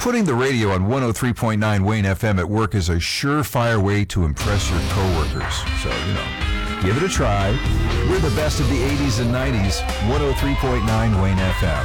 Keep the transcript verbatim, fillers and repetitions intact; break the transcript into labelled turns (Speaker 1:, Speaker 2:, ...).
Speaker 1: Putting the radio on one oh three point nine Wayne F M at work is a surefire way to impress your coworkers. So, you know, give it a try. We're the best of the eighties and nineties, one oh three point nine Wayne F M.